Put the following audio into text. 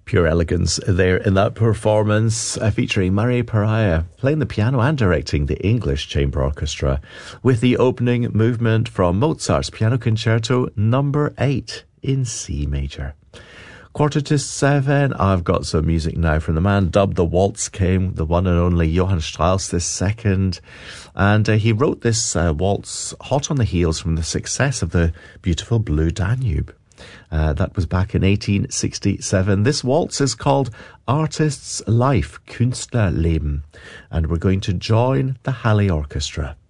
Pure elegance there in that performance, featuring Marie Pariah playing the piano and directing the English Chamber Orchestra with the opening movement from Mozart's Piano Concerto No. 8 in C major. 6:45, I've got some music now from the man dubbed the Waltz King, the one and only Johann Strauss II. And he wrote this waltz hot on the heels from the success of the beautiful Blue Danube. That was back in 1867. This waltz is called Artist's Life, Künstlerleben. And we're going to join the Halley Orchestra.